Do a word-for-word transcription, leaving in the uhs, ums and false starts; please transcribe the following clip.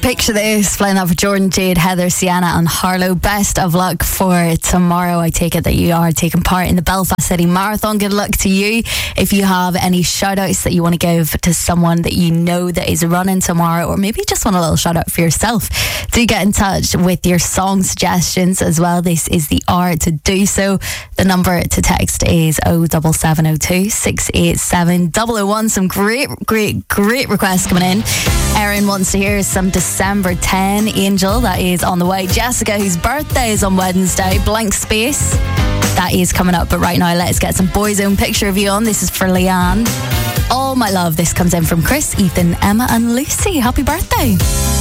Picture this, playing that for Jordan, Jade, Heather, Sienna and Harlow. Best of luck for tomorrow. I take it that you are taking part in the Belfast City Marathon. Good luck to you. If you have any shout outs that you want to give to someone that you know that is running tomorrow, or maybe just want a little shout out for yourself, do get in touch with your song suggestions as well. This is the hour to do so. The number to text is oh seven seven oh two, six eight seven, oh oh one. Some great, great, great requests coming in. Erin wants to hear some December tenth, Angel, that is on the way. Jessica, whose birthday is on Wednesday, Blank Space, that is coming up. But right now, let's get some Boyzone Picture of You on. This is for Leanne. All My Love, this comes in from Chris, Ethan, Emma and Lucy. Happy birthday.